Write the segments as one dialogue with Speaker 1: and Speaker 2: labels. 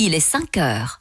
Speaker 1: il est 5 heures.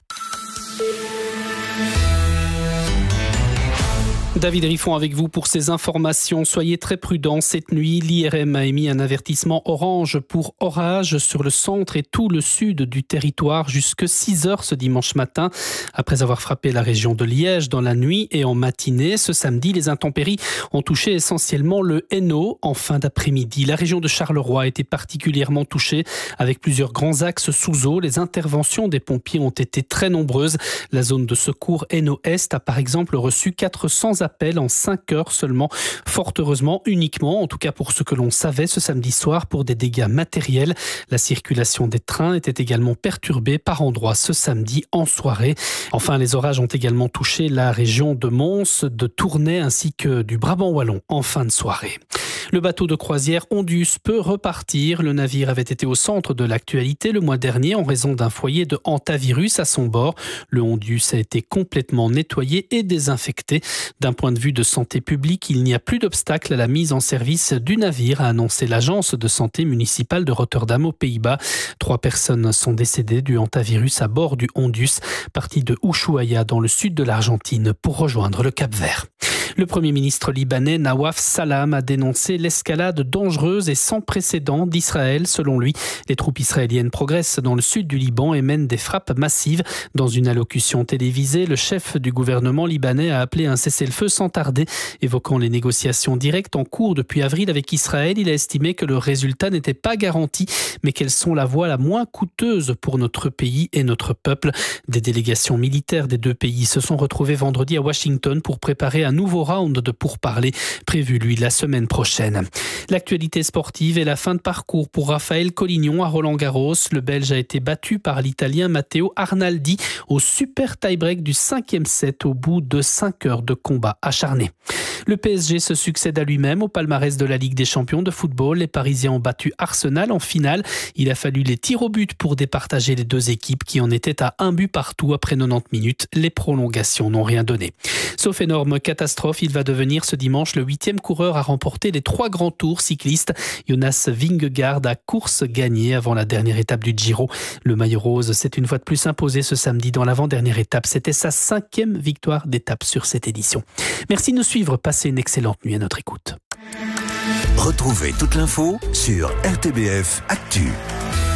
Speaker 2: David Riffon avec vous pour ces informations. Soyez très prudents. Cette nuit, l'IRM a émis un avertissement orange pour orage sur le centre et tout le sud du territoire jusque 6 heures ce dimanche matin. Après avoir frappé la région de Liège dans la nuit et en matinée, ce samedi, les intempéries ont touché essentiellement le Hainaut en fin d'après-midi. La région de Charleroi a été particulièrement touchée avec plusieurs grands axes sous eau. Les interventions des pompiers ont été très nombreuses. La zone de secours Hainaut-Est a par exemple reçu 400 appels en 5 heures seulement. Fort heureusement, uniquement, en tout cas pour ce que l'on savait ce samedi soir, pour des dégâts matériels. La circulation des trains était également perturbée par endroits ce samedi en soirée. Enfin, les orages ont également touché la région de Mons, de Tournai ainsi que du Brabant wallon en fin de soirée. Le bateau de croisière Ondius peut repartir. Le navire avait été au centre de l'actualité le mois dernier en raison d'un foyer de hantavirus à son bord. Le Ondius a été complètement nettoyé et désinfecté. D'un point de vue de santé publique, il n'y a plus d'obstacle à la mise en service du navire, a annoncé l'agence de santé municipale de Rotterdam aux Pays-Bas. 3 personnes sont décédées du hantavirus à bord du Ondius, parti de Ushuaia dans le sud de l'Argentine pour rejoindre le Cap-Vert. Le Premier ministre libanais Nawaf Salam a dénoncé l'escalade dangereuse et sans précédent d'Israël. Selon lui, les troupes israéliennes progressent dans le sud du Liban et mènent des frappes massives. Dans une allocution télévisée, le chef du gouvernement libanais a appelé un cessez-le-feu sans tarder. Évoquant les négociations directes en cours depuis avril avec Israël, il a estimé que le résultat n'était pas garanti, mais qu'elles sont la voie la moins coûteuse pour notre pays et notre peuple. Des délégations militaires des 2 pays se sont retrouvées vendredi à Washington pour préparer un nouveau round de pourparlers prévu, lui, la semaine prochaine. L'actualité sportive et la fin de parcours pour Raphaël Collignon à Roland-Garros. Le Belge a été battu par l'Italien Matteo Arnaldi au super tie-break du 5e set au bout de 5 heures de combat acharné. Le PSG se succède à lui-même au palmarès de la Ligue des champions de football. Les Parisiens ont battu Arsenal en finale. Il a fallu les tirs au but pour départager les 2 équipes qui en étaient à 1 but partout après 90 minutes. Les prolongations n'ont rien donné. Sauf énorme catastrophe, il va devenir ce dimanche le 8e coureur à remporter les 3 grands tours cyclistes. Jonas Vingegaard a course gagnée avant la dernière étape du Giro. Le maillot rose s'est une fois de plus imposé ce samedi dans l'avant-dernière étape. C'était sa 5e victoire d'étape sur cette édition. Merci de nous suivre. Passez une excellente nuit à notre écoute.
Speaker 3: Retrouvez toute l'info sur RTBF Actu.